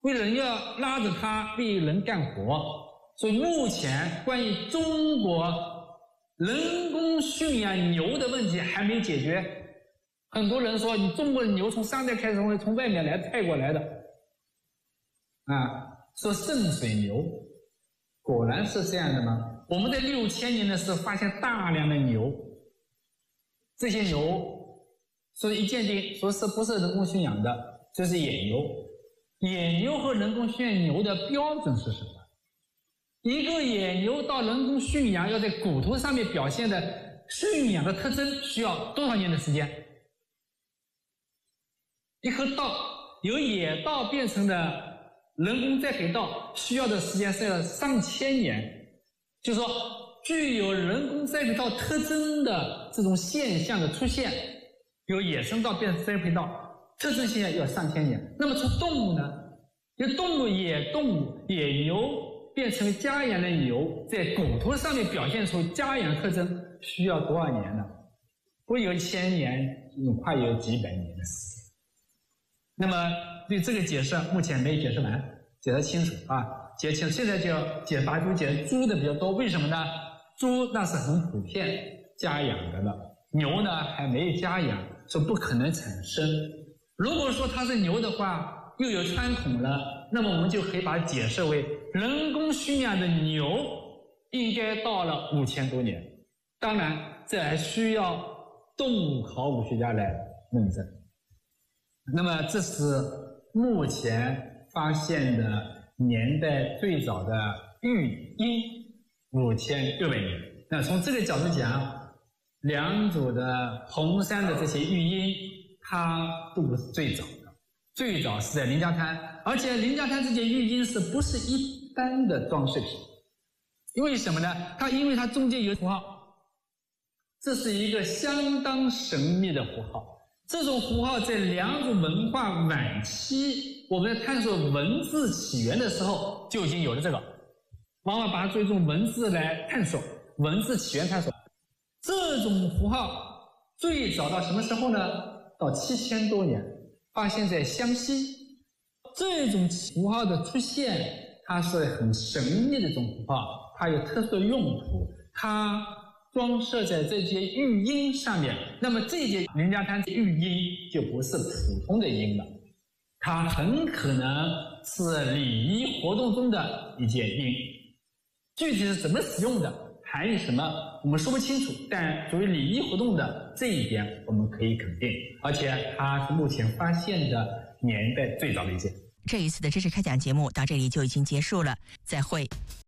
为了要拉着它为人干活。所以目前关于中国人工驯养牛的问题还没解决。很多人说你中国的牛从商代开始从外面来泰国来的说圣水牛，果然是这样的吗？我们在6000年的时候发现大量的牛，这些牛所以一鉴定说是不是人工驯养的，这是野牛。野牛和人工驯养牛的标准是什么？一个野牛到人工驯养要在骨头上面表现的驯养的特征需要多少年的时间？一棵稻由野稻变成的人工栽培稻需要的时间是要上千年。就是说具有人工栽培稻特征的这种现象的出现，由野生稻变成栽培稻特征现象要上千年。那么从动物呢？由野动物野牛变成家养的牛，在骨头上面表现出家养特征需要多少年呢？不有1000年，快有几百年的时间。那么对这个解释目前没解释完，解释清楚解清楚。现在就要解答猪的比较多，为什么呢？猪那是很普遍家养的了，牛呢还没有家养，所以不可能产生。如果说它是牛的话，又有穿孔了，那么我们就可以把它解释为人工驯养的牛应该到了5000多年。当然这还需要动物考古学家来论证。那么这是目前发现的年代最早的育婴5600年。那从这个角度讲，良渚的红山的这些育婴它都不是最早的，最早是在临江滩，而且临江滩这些育婴是不是一般的装饰品？为什么呢？因为它中间有符号，这是一个相当神秘的符号。这种符号在良渚文化晚期，我们在探索文字起源的时候就已经有了这个，往往把它作为一种文字来探索，文字起源探索。这种符号最早到什么时候呢？到7000多年，发现在湘西。这种符号的出现，它是很神秘的一种符号，它有特殊的用途，它装饰在这些育婴上面。那么这些临江滩育婴就不是普通的婴了，它很可能是礼仪活动中的一件婴。具体是怎么使用的，含义什么我们说不清楚，但作为礼仪活动的这一点我们可以肯定，而且它是目前发现的年代最早的一件。 这一次的知识开讲节目到这里就已经结束了，再会。